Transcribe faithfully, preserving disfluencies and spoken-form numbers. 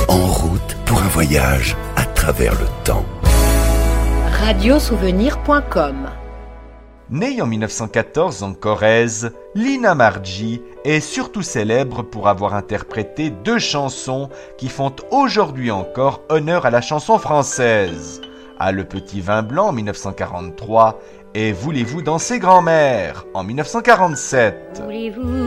En route pour un voyage à travers le temps. radiosouvenir point com. Née en mille neuf cent quatorze en Corrèze, Lina Marji est surtout célèbre pour avoir interprété deux chansons qui font aujourd'hui encore honneur à la chanson française. Ah, le petit vin blanc en mille neuf cent quarante-trois et Voulez-vous danser grand-mère en mille neuf cent quarante-sept. Voulez-vous